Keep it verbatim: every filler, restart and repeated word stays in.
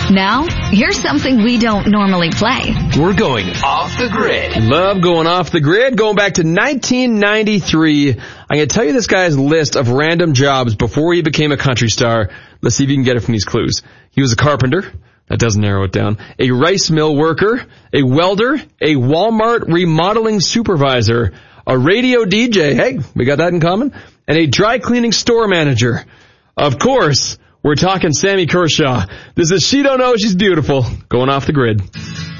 Now, here's something we don't normally play. We're going off the grid. Love going off the grid. Going back to nineteen ninety-three. I'm going to tell you this guy's list of random jobs before he became a country star. Let's see if you can get it from these clues. He was a carpenter. That doesn't narrow it down. A rice mill worker, a welder, a Walmart remodeling supervisor, a radio D J. Hey, we got that in common. And a dry cleaning store manager. Of course, we're talking Sammy Kershaw. This is She Don't Know She's Beautiful, going off the grid.